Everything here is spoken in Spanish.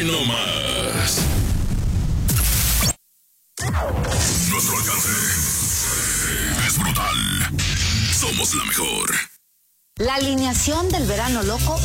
no más. Nuestro alcance es brutal. Somos la mejor. La alineación del verano loco